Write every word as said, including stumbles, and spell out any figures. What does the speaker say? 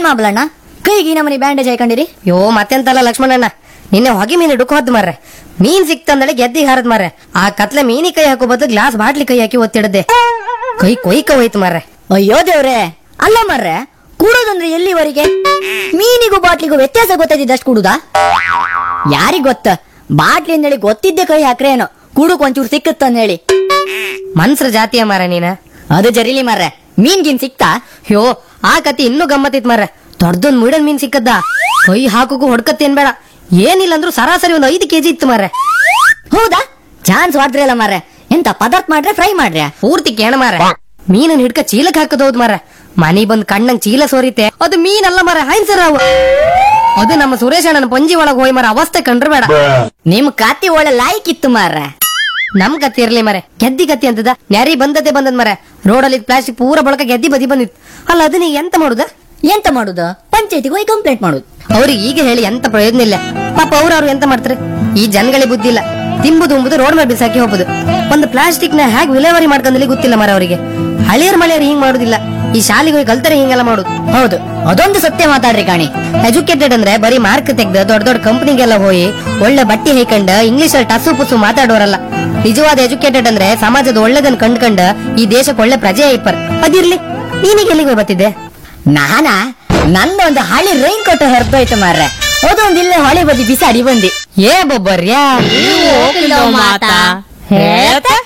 ಮಾಬ್ಲಣ್ಣ ಕೈಗೆ ನಮ್ಮನಿ ಬ್ಯಾಂಡೇಜ್ ಹಾಕೊಂಡಿರಿ? ಯೋ ಮತ್ತೆಂತಲ್ಲ ಲಕ್ಷ್ಮಣಣ್ಣ, ನಿನ್ನೆ ಹೊಗೆ ಮೀನು ಡುಕ್ ಹೊದ್ ಮಾರ್ರೆ. ಮೀನ್ ಸಿಕ್ತಂದಳೆ ಗೆದ್ದಿಗೆ ಹಾರದ್ ಮಾರ್ರೆ. ಆ ಕತ್ಲೆ ಮೀನಿ ಕೈ ಹಾಕೋ ಬದಲು ಗ್ಲಾಸ್ ಬಾಟ್ಲಿ ಕೈ ಹಾಕಿ ಒತ್ತಿಡದೆ ಕೈ ಕೊಯ್ಕ ಹೋಯ್ತು ಮಾರ್ರೆ. ಅಯ್ಯೋ ದೇವ್ರೆ, ಅಲ್ಲ ಮರ್ರೆ, ಕೂಡೋದಂದ್ರೆ ಎಲ್ಲಿವರೆಗೆ? ಮೀನಿಗೂ ಬಾಟ್ಲಿಗೂ ವ್ಯತ್ಯಾಸ ಗೊತ್ತಾಯ್ತಿದ್ದಷ್ಟು ಕೂಡುದಾ? ಯಾರಿಗ್ ಗೊತ್ತ, ಬಾಟ್ಲಿ ಅಂದೇಳಿ ಗೊತ್ತಿದ್ದೆ ಕೈ ಹಾಕ್ರೆ ಏನೋ ಕೂಡಕ್ ಒಂಚೂರು ಸಿಕ್ಕತ್ತಂದ ಹೇಳಿ. ಮನ್ಸ್ರ ಜಾತಿಯ ಮಾರ ನೀನ. ಅದು ಜರಿಲಿ ಮರ್ರೆ, ಮೀನ್ ಗಿನ್ ಸಿಕ್ತಾ? ಯೋ ಆ ಕತಿ ಇನ್ನೂ ಗಮ್ಮತ್ತಿತ್ ಮಾರ್ರೆ. ದೊಡ್ಡದೊಂದ್ ಮುಡನ್ ಮೀನ್ ಸಿಕ್ಕದ್ದ, ಕೈ ಹಾಕೋಕು ಹೊಡ್ಕತ್ತೇನ್ ಬೇಡ, ಏನಿಲ್ಲ ಅಂದ್ರೂ ಸರಾಸರಿ ಒಂದು ಐದು ಕೆಜಿ ಇತ್ತು ಮಾರ್ರೆ. ಹೌದಾ? ಚಾನ್ಸ್ ವಾಡ್ದ್ರಲ್ಲ ಮಾರ್ರೆ. ಎಂತ ಪದಾರ್ಥ ಮಾಡ್ರೆ ಫ್ರೈ ಮಾಡ್ರೆ? ಪೂರ್ತಿ ಕೇಣ ಮಾರ್ರೆ. ಮೀನನ್ ಹಿಡ್ಕ ಚೀಲಕ್ ಹಾಕದೌದ್ ಮಾರ್ರೆ. ಮನಿ ಬಂದ್ ಕಣ್ಣಂಗ್ ಚೀಲ ಸೋರಿತೆ. ಅದು ಮೀನಲ್ಲ ಮಾರ್ರೆ, ಹೈನ್ಸರ್ ಅವು. ಅದು ನಮ್ಮ ಸುರೇಶ್ ಅಣ್ಣನ ಪಂಜಿ ಒಳಗ್ ಹೋಯ್ ಮಾರ ಅವಸ್ಥೆ ಕಂಡ್ರೆ ಬೇಡ. ನಿಮ್ ಕತ್ತಿ ಒಳ್ಳೆ ಲಾಯ್ಕ್ ಇತ್ತು ಮಾರ್ರೆ. ನಮ್ ಕತ್ತಿ ಇರ್ಲಿ ಮರೆ, ಗೆದ್ದಿ ಕತ್ತಿ ಅಂತದ ನ್ಯಾರಿ ಬಂದದ್ದೇ ಬಂದದ್ ಮರೆ. ರೋಡಲ್ಲಿ ಪ್ಲಾಸ್ಟಿಕ್ ಪೂರ ಬಳಕ ಗೆದ್ದಿ ಬದಿ ಬಂದಿತ್ತು. ಅಲ್ಲ ಅದನ್ನ ಎಂತ ಮಾಡುದ? ಎಂತ ಮಾಡುದ? ಪಂಚಾಯತಿಗೆ ಹೋಗಿ ಕಂಪ್ಲೇಂಟ್ ಮಾಡುದು. ಅವ್ರಿಗೆ ಈಗ ಹೇಳಿ ಎಂತ ಪ್ರಯೋಜನ ಇಲ್ಲ. ಪಾಪ ಅವ್ರು ಅವ್ರು ಎಂತ ಮಾಡ್ತಾರೆ? ಈ ಜನಗಳಿಗೆ ಬುದ್ಧಿ ಇಲ್ಲ. ತಿಂಬುದು ಉಂಬುದು ರೋಡ್ ಮೇಲೆ ಬಿಸಾಕಿ ಹೋಗುದು. ಒಂದು ಪ್ಲಾಸ್ಟಿಕ್ ನ ಹೇಗೆ ವಿಲೇವಾರಿ ಮಾಡ್ಕೊಂಡಲ್ಲಿ ಗೊತ್ತಿಲ್ಲ ಮರ ಅವರಿಗೆ. ಹಳಿಯರ್ ಮಳೆಯರ್ ಹಿಂಗ್ ಮಾಡುದಿಲ್ಲ, ಈ ಶಾಲೆಗೆ ಹೋಗಿ ಕಲ್ತರೆ ಹಿಂಗೆಲ್ಲ ಮಾಡುದು. ಹೌದು, ಅದೊಂದು ಸತ್ಯ ಮಾತಾಡ್ರಿ ಕಾಣಿ. ಎಜುಕೇಟೆಡ್ ಅಂದ್ರೆ ಬರೀ ಮಾರ್ಕ್ ತೆಗ್ದು ದೊಡ್ಡ ದೊಡ್ಡ ಕಂಪನಿಗೆಲ್ಲ ಹೋಗಿ ಒಳ್ಳೆ ಬಟ್ಟಿ ಹೈಕಂಡ್ ಇಂಗ್ಲಿಷ್ ಅಲ್ಲಿ ಟಸು ಪುಸು ಮಾತಾಡೋರಲ್ಲ. ನಿಜವಾದ ಎಜುಕೇಟೆಡ್ ಅಂದ್ರೆ ಸಮಾಜದ ಒಳ್ಳೆದನ್ ಕಂಡ್ಕಂಡ್ ಈ ದೇಶಕ್ಕೆ ಒಳ್ಳೆ ಪ್ರಜೆ ಐಪರ್. ಅದಿರ್ಲಿ, ನೀನೀಗ ಎಲ್ಲಿಗೆ ಹೋಗಿ ಬರ್ತಿದ್ದೆ? ನಾನಾ ನಂದೊಂದು ಹಳಿ ರೈನ್ ಕೋಟ್ ಹೊರತೋಯ್ತು ಮಾರ್ರೆ. ಅದೊಂದು ಇಲ್ಲೇ ಹೊಳೆ ಬದಿ ಬಿಸಾಡಿ ಬಂದಿ. ಏ ಬೊಬ್ಬರ್ಯಾ ಮಾತಾ ಹೇಳ್ತಾ